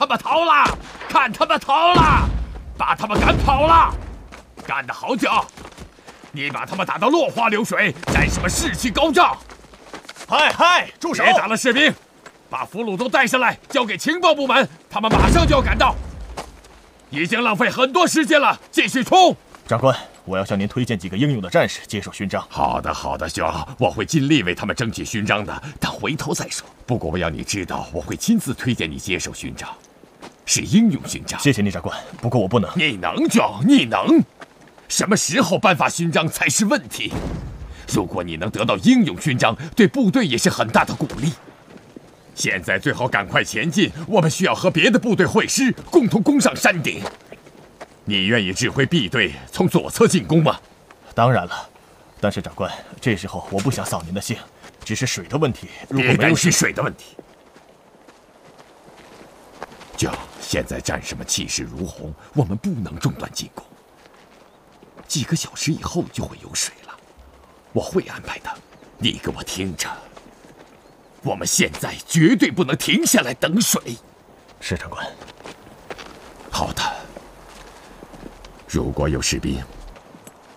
他们逃了！看他们逃了！把他们赶跑了！干得好，脚！你把他们打得落花流水，干什么士气高涨？ 嗨，住手！ 别打了，士兵！把俘虏都带上来，交给情报部门，他们马上就要赶到。已经浪费很多时间了，继续冲！ 长官，我要向您推荐几个英勇的战士接受勋章。 好的，兄，我会尽力为他们争取勋章的，但回头再说。不过我要你知道，我会亲自推荐你接受勋章，是英勇勋章。 谢谢你，长官。不过我不能。 你能，兄，你能。什么时候颁发勋章才是问题。如果你能得到英勇勋章，对部队也是很大的鼓励。现在最好赶快前进，我们需要和别的部队会师，共同攻上山顶。你愿意指挥 B 队从左侧进攻吗？ 当然了，但是长官，这时候我不想扫您的兴，只是水的问题。如果别没有担心水的问题。就现在战士们气势如虹，我们不能中断进攻。几个小时以后就会有水了，我会安排的，你给我听着。我们现在绝对不能停下来等水。 是长官。 好的。如果有士兵